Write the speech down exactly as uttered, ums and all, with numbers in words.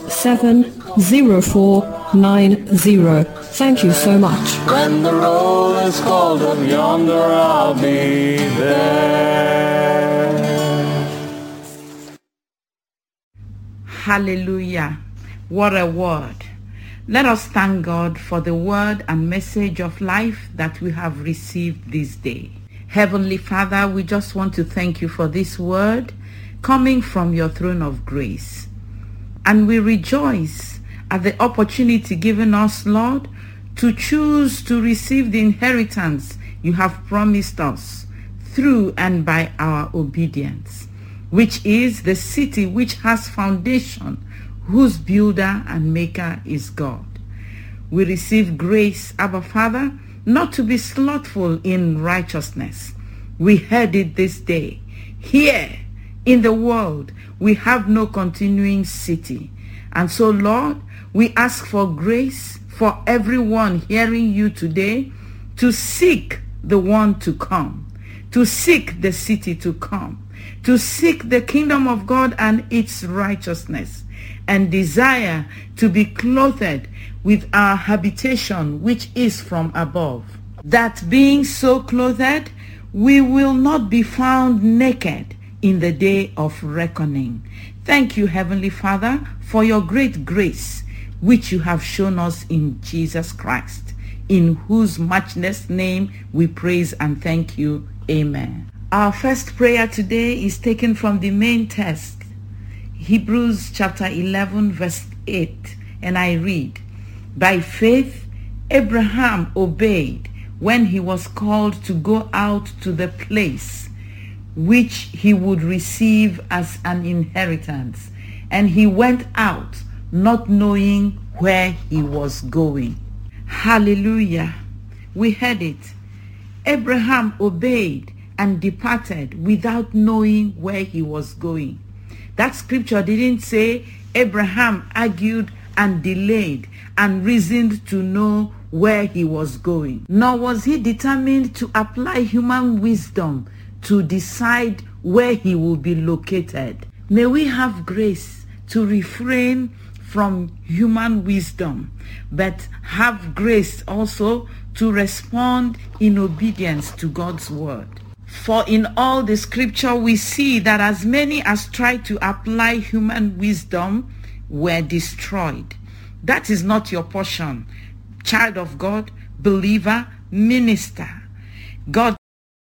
seven zero four nine zero. Thank you so much. When the roll is called up yonder, I'll be there. Hallelujah. What a word. Let us thank God for the word and message of life that we have received this day. Heavenly Father, we just want to thank you for this word coming from your throne of grace. And we rejoice at the opportunity given us, Lord, to choose to receive the inheritance you have promised us through and by our obedience, which is the city which has foundation, whose builder and maker is God. We receive grace, Abba Father, not to be slothful in righteousness. We heard it this day. Here in the world, we have no continuing city. And so, Lord, we ask for grace for everyone hearing you today to seek the one to come, to seek the city to come, to seek the kingdom of God and its righteousness, and desire to be clothed with our habitation which is from above. That being so clothed, we will not be found naked in the day of reckoning. Thank you, Heavenly Father, for your great grace which you have shown us in Jesus Christ, in whose matchless name we praise and thank you. Amen. Our first prayer today is taken from the main text, Hebrews chapter eleven verse eight, and I read, "By faith Abraham obeyed when he was called to go out to the place which he would receive as an inheritance, and he went out not knowing where he was going." Hallelujah. We heard it. Abraham obeyed and departed without knowing where he was going. That scripture didn't say Abraham argued and delayed and reasoned to know where he was going. Nor was he determined to apply human wisdom to decide where he will be located. May we have grace to refrain from human wisdom, but have grace also to respond in obedience to God's word. For in all the scripture we see that as many as tried to apply human wisdom were destroyed. That is not your portion, child of God, believer, minister. God